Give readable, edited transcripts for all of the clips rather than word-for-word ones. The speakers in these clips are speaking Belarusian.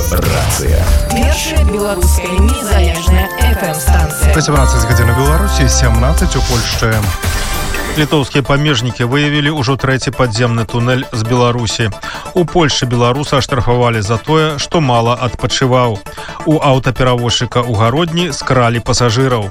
Радыёрацыя. Першая беларуская незалежная FM-станцыя. 18 гадзін у Беларусі, 17 у Польшчы. Літоўскія памежнікі выявілі ўжо трэці падземны тунэль з Беларусі. У Польшчы беларуса аштрафавалі за тое, што мала адпачываў. У аўтаперавозчыка ў Гародні скралі пасажыраў.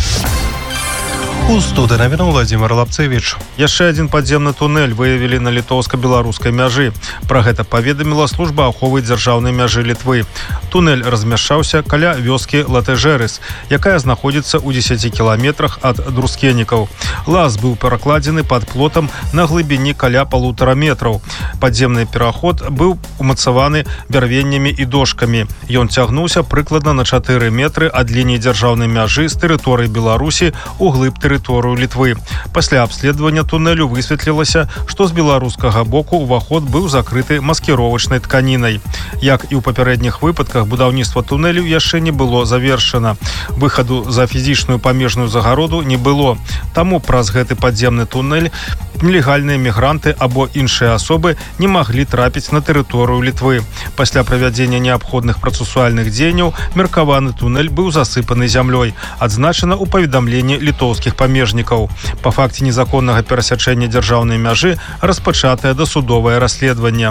У студыі навіну Владзімир Лапцевіч. Яшчэ адзін падземны тунэль выявілі на літоўска-беларускай мяжы. Пра гэта паведаміла служба аховы дзяржаўнай мяжы Літвы. Тунэль размяшчаўся каля вёскі Латэжэрыс, якая знаходзіцца ў 10 кіламетрах ад Друскенікаў. Лаз быў перакладзены пад плотам на глыбіні каля 1,5 метраў. Падземны пераход быў умацаваны бярвеннямі і дошкамі. Ён цягнуўся прыкладна на 4 метры ад лініі дзяржаўнай мяжы з тэрыторыі Беларусі ў глыб тэрыторыю Літвы. Пасля абследавання тунэлю высветлілася, што з беларускага боку ўваход быў закрыты маскіровачнай тканінай. Як і ў папярэдніх выпадках, будаўніцтва тунэлю яшчэ не было завершана. Выхаду за фізічную памежную загароду не было. Таму праз гэты падземны тунэль нелегальныя мігранты або іншыя асобы не маглі трапіць на тэрыторыю Літвы. Пасля правядзення неабходных працэсуальных дзеянняў меркаваны тунэль быў засыпаны зямлёй, адзначана ў паведамленні літоўскіх памежнікаў. Па факце незаконнага перасячэння дзяржаўнай мяжы распачатае дасудовае расследаванне.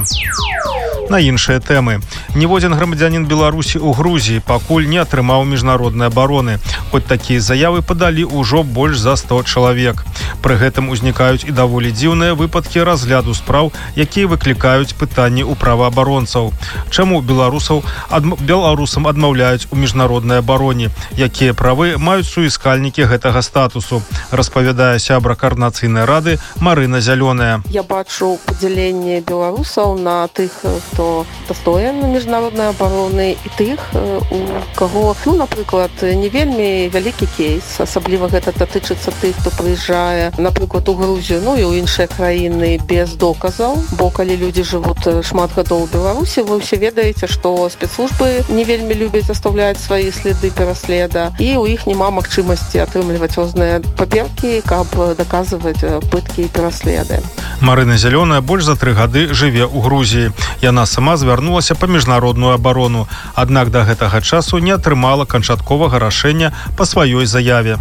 На іншыя тэмы. Ніводзін грамадзянін Беларусі ў Грузіі пакуль не атрымаў міжнароднай абароны, хоць такія заявы падалі ўжо больш за 100 чалавек. Пры гэтым узнікаюць і даволі дзіўныя выпадкі разгляду спраў, якія выклікаюць пытанні ў праваабаронцаў. Чаму беларусам адмаўляюць у міжнароднай абароне? Якія правы маюць суіскальнікі гэтага статусу? Распавядае сябра Каардынацыйнай рады Марына Зялёная. Я бачу падзяленне беларусаў на тых, хто дастоен міжнароднай абароны, і тых, у каго, напрыклад, не вельмі вялікі кейс, асабліва гэта датычыцца тых, хто прыязджае, напрыклад, у Грузію, і ў іншыя краіны без доказаў, бо калі людзі жывуць шмат гадоў у Беларусі, вы ўсе ведаеце, што спецслужбы не вельмі любяць заставляць свае следы пераследа, і ў іх няма магчымасці атрымліваць розныя паперкі, каб даказваць пыткі і пераследы. Марына Зялёная больш за 3 гады жыве ў Грузіі. Яна сама звярнулася па міжнародную абарону, аднак да гэтага часу не атрымала канчатковага рашэння па сваёй заяве.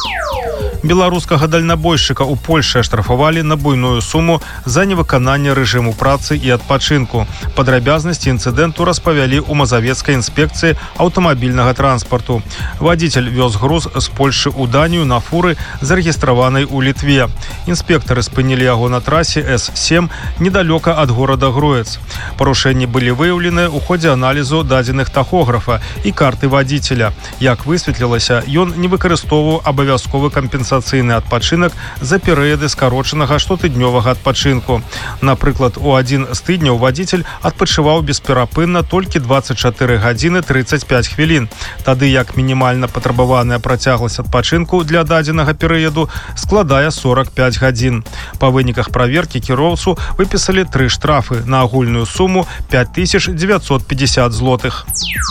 Беларускага дальнабойшчыка ў Польшчы аштрафавалі на буйную суму за невыкананне рэжыму працы і адпачынку. Падрабязнасці інцыдэнту распавялі ў Мазавецкай інспекцыі аўтамабільнага транспарту. Вадзіцель вёз груз з Польшчы ў Данію на фуры, зарэгістраванай у Літве. Інспектары спынілі яго на трасе С7 недалёка ад горада Гроец. Парушэнні былі выяўленыя ў ходзе аналізу дадзеных тахографа і карты вадзіцеля. Як высветлілася, ён не выкарыстоўваў абавязковы кампенсацыйны адпачынак за перыяды скарочанага штотыднёвага адпачынку. Напрыклад, у адзін з тыдняў вадзіцель адпачываў бесперапынна толькі 24 гадзіны 35 хвілін. Тады як мінімальна патрабаваная працягласць адпачынку для дадзенага перыяду складае 45 гадзін. Па выніках праверкі кіроўцу выпісалі 3 штрафы на агульную суму 5950 злотых.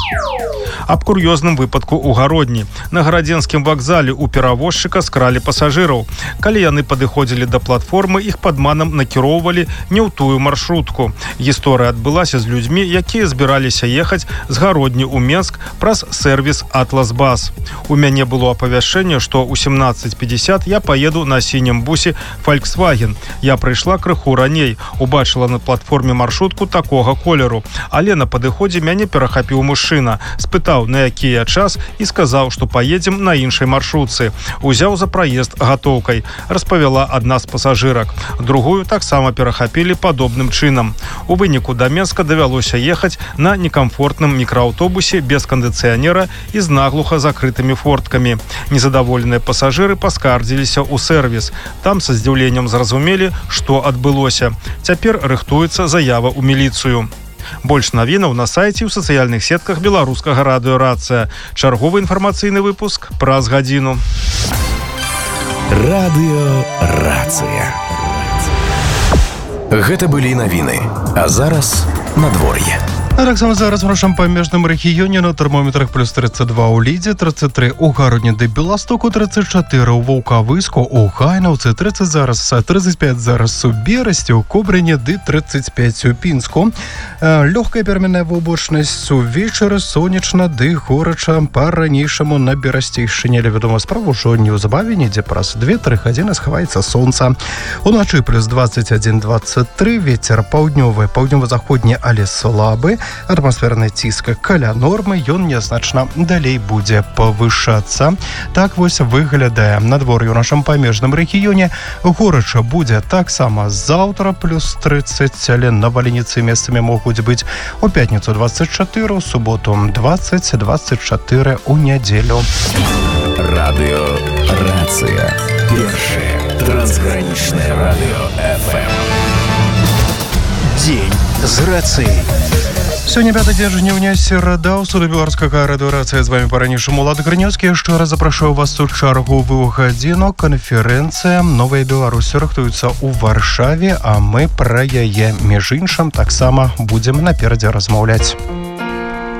Аб кур'ёзным выпадку ў Гародні. На гарадзенскім вакзале у перавозчыка скралі пасажыраў. Калі яны падыходзілі да платформы, іх падманам накіроўвалі не ў тую маршрутку. Гісторыя адбылася з людзьмі, якія збіраліся ехаць з Гародні ў Менск праз сэрвіс «Атлас-Бас». У мяне было апавяшчэнне, што ў 17:50 я паеду на сінім бусе «Фольксваген». Я прыйшла крыху раней, убачыла на платформе маршрутку такога колеру. Але на падыходзе мяне перахапіў мужчына, спытаў, на які час, і сказаў, што паедзем на іншай маршрутцы. Узяў за праезд гатоўкай, распавяла адна з пасажырак. Другую таксама перахапілі падобным чынам. У выніку да Менска давялося ехаць на некамфортным мікрааўтобусе без кандыцыянера і з наглуха закрытымі форткамі. Незадаволеныя пасажыры паскардзіліся ў сэрвіс. Там са здзіўленнем зразумелі, што адбылося. Цяпер рыхтуецца заява ў міліцыю. Больш навінаў на сайце і ў сацыяльных сетках беларускага радыёрацыя. Чарговы інфармацыйны выпуск праз гадзіну. Радыёрацыя. Гэта былі навіны. А зараз надвор'е. А так само зараз в нашому паміжному регіоні на термометрах плюс 32 у Лідзі, 33 у Гародні де Білостоку, 34 у Вовкавиську, у Гайновці, 30 зараз, 35 зараз у Бересті, у Кобрині де 35 у Пінську. Легкая переменная облачность увечері, сонячна, де горача, по-ранейшаму на Берестейшине. Відомо справу, що неўзабаве, недзе праз 2-3 гадзіны схаваецца сонца. Уначы плюс 21-23, ветер паўднёвы, паўднёва-заходні, але слабы. Атмасферны ціск каля нормы, ён нязначна далей будзе павышацца. Так вось выглядае надвор'е ў нашым памежным рэгіёне. Горача будзе таксама заўтра плюс 30, але навальніцы месцамі могуць быць у пятніцу 24, у суботу 20-24, у нядзелю. Радыё Рацыя. Першае трансгранічнае радыё FM. Дзень з рацыяй. Сёння 5 дзень жніўня, серада, у суду беларускага радыёрацыя. З вами па-ранейшаму Улад Грынёўскі. Яшчэ раз запрашаю вас у чарговую гадзіну. Канферэнцыя «Новая Беларусь» рыхтуецца ў Варшаве, а мы пра яе, між іншым, таксама будзем наперадзе размаўляць.